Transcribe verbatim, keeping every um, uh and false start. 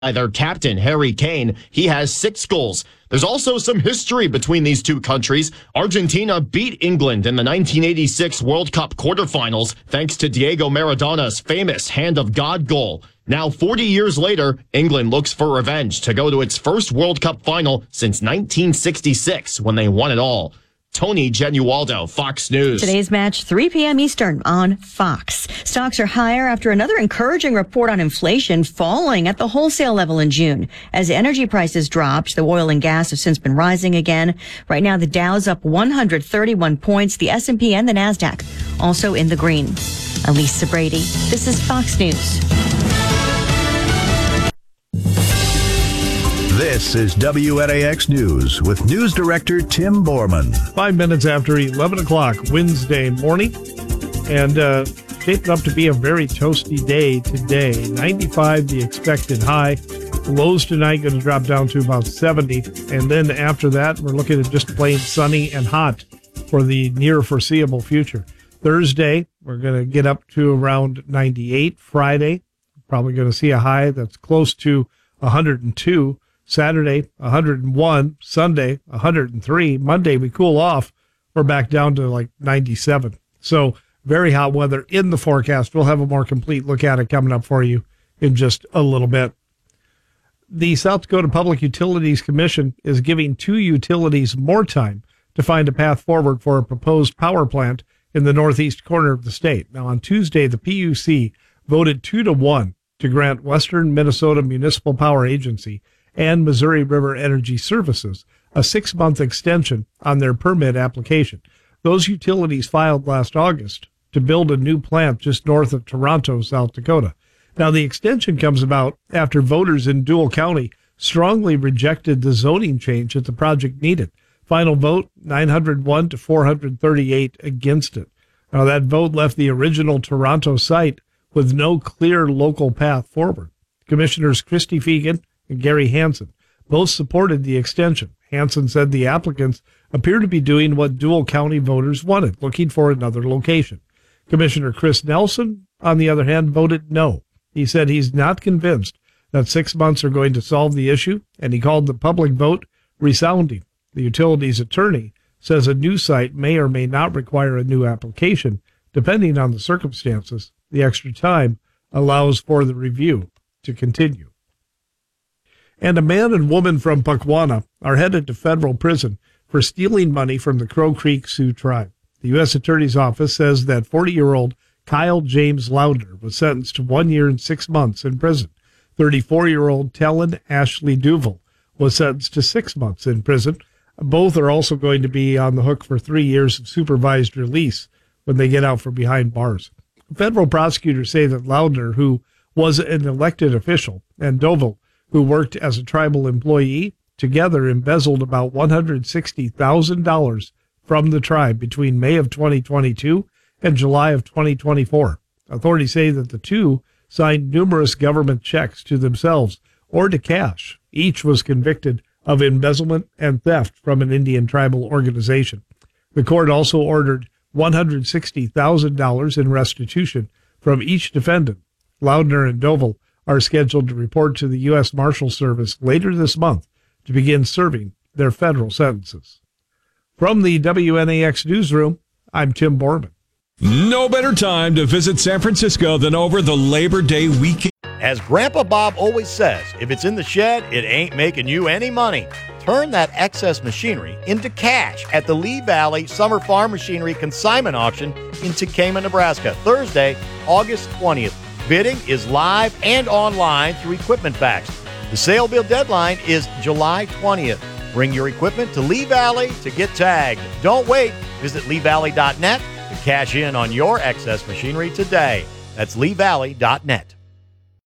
by their captain, Harry Kane. He has six goals. There's also some history between these two countries. Argentina beat England in the nineteen eighty-six World Cup quarterfinals thanks to Diego Maradona's famous Hand of God goal. Now, forty years later, England looks for revenge to go to its first World Cup final since nineteen sixty-six when they won it all. Tony Genualdo, Fox News. Today's match, three p.m. Eastern on Fox. Stocks are higher after another encouraging report on inflation falling at the wholesale level in June. As energy prices dropped, the oil and gas have since been rising again. Right now, the Dow's up one hundred thirty-one points. The S and P and the NASDAQ also in the green. Elisa Brady, this is Fox News. This is W N A X News with News Director Tim Borman. Five minutes after eleven o'clock Wednesday morning, and uh, shaping up to be a very toasty day today. ninety-five the expected high. Lows tonight going to drop down to about seventy, and then after that we're looking at just plain sunny and hot for the near foreseeable future. Thursday we're going to get up to around ninety-eight. Friday probably going to see a high that's close to one hundred two. Saturday, one hundred one. Sunday, one hundred three. Monday, we cool off. We're back down to like ninety-seven. So very hot weather in the forecast. We'll have a more complete look at it coming up for you in just a little bit. The South Dakota Public Utilities Commission is giving two utilities more time to find a path forward for a proposed power plant in the northeast corner of the state. Now, on Tuesday, the P U C voted two to one to grant Western Minnesota Municipal Power Agency and Missouri River Energy Services a six-month extension on their permit application. Those utilities filed last August to build a new plant just north of Toronto, South Dakota. Now, the extension comes about after voters in Dual County strongly rejected the zoning change that the project needed. Final vote, nine hundred one to four hundred thirty-eight against it. Now, that vote left the original Toronto site with no clear local path forward. Commissioners Christy Fegan and Gary Hansen both supported the extension. Hansen said the applicants appear to be doing what Dual County voters wanted, looking for another location. Commissioner Chris Nelson, on the other hand, voted no. He said he's not convinced that six months are going to solve the issue, and he called the public vote resounding. The utilities attorney says a new site may or may not require a new application, depending on the circumstances. The extra time allows for the review to continue. And a man and woman from Puckwana are headed to federal prison for stealing money from the Crow Creek Sioux tribe. The U S Attorney's Office says that forty-year-old Kyle James Loudner was sentenced to one year and six months in prison. thirty-four-year-old Tellen Ashley Duval was sentenced to six months in prison. Both are also going to be on the hook for three years of supervised release when they get out from behind bars. Federal prosecutors say that Loudner, who was an elected official, and Duval, who worked as a tribal employee, together embezzled about one hundred sixty thousand dollars from the tribe between May of twenty twenty-two and July of twenty twenty-four. Authorities say that the two signed numerous government checks to themselves or to cash. Each was convicted of embezzlement and theft from an Indian tribal organization. The court also ordered one hundred sixty thousand dollars in restitution from each defendant. Loudner and Duval are scheduled to report to the U S Marshal Service later this month to begin serving their federal sentences. From the W N A X newsroom, I'm Tim Borman. No better time to visit San Francisco than over the Labor Day weekend. As Grandpa Bob always says, if it's in the shed, it ain't making you any money. Turn that excess machinery into cash at the Lee Valley Summer Farm Machinery Consignment Auction in Tekamah, Nebraska, Thursday, August twentieth. Bidding is live and online through Equipment Facts. The sale bid deadline is July twentieth. Bring your equipment to Lee Valley to get tagged. Don't wait. Visit lee valley dot net to cash in on your excess machinery today. That's lee valley dot net.